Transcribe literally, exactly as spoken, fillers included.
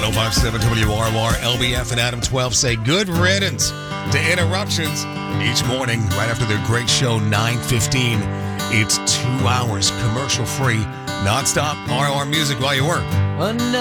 one oh five point seven W R R, L B F and Adam twelve say good riddance to interruptions each morning right after their great show, nine fifteen. It's two hours commercial-free, nonstop R R music while you work. Another